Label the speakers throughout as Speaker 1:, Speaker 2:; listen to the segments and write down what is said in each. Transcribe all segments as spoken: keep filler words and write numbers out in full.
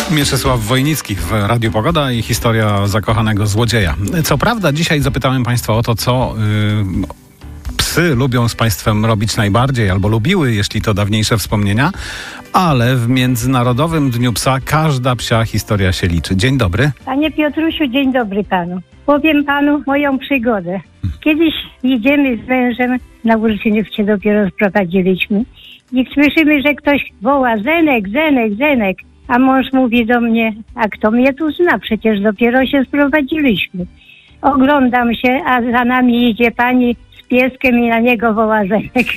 Speaker 1: Mieczysław Wojnicki w Radiu Pogoda i historia zakochanego złodzieja. Co prawda dzisiaj zapytałem Państwa o to, co yy, psy lubią z Państwem robić najbardziej, albo lubiły, jeśli to dawniejsze wspomnienia, ale w Międzynarodowym Dniu Psa każda psia historia się liczy. Dzień dobry.
Speaker 2: Panie Piotrusiu, dzień dobry panu. Powiem panu moją przygodę. Kiedyś jedziemy z mężem, na uroczynówce dopiero sprowadziliśmy i słyszymy, że ktoś woła: Zenek, Zenek, Zenek. A mąż mówi do mnie: a kto mnie tu zna? Przecież dopiero się sprowadziliśmy. Oglądam się, a za nami idzie pani z pieskiem i na niego woła: Zenek.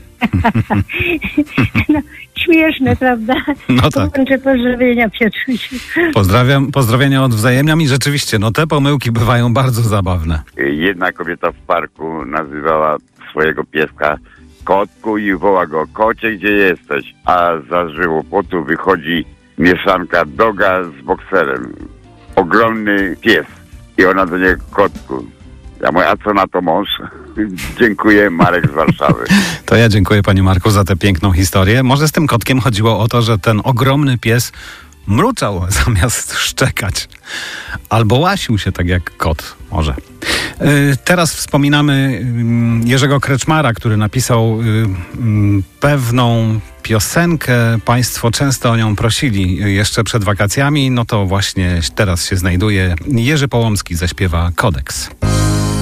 Speaker 2: No, śmieszne, prawda?
Speaker 1: No tak.
Speaker 2: Kończę pozdrowienia, Piotrusiu.
Speaker 1: Pozdrawiam, pozdrowienia odwzajemniam i rzeczywiście, no te pomyłki bywają bardzo zabawne.
Speaker 3: Jedna kobieta w parku nazywała swojego pieska Kotku i woła go: kocie, gdzie jesteś? A za żywopłotu wychodzi mieszanka doga z bokserem. Ogromny pies. I ona do niego: Kotku. Ja mówię: a co na to mąż? Dziękuję, Marek z Warszawy.
Speaker 1: To ja dziękuję panie Marku za tę piękną historię. Może z tym kotkiem chodziło o to, że ten ogromny pies mruczał zamiast szczekać. Albo łasił się tak jak kot, może. Yy, teraz wspominamy yy, Jerzego Kreczmara, który napisał yy, yy, pewną piosenkę. Państwo często o nią prosili jeszcze przed wakacjami. No to właśnie teraz się znajduje. Jerzy Połomski zaśpiewa Kodeks.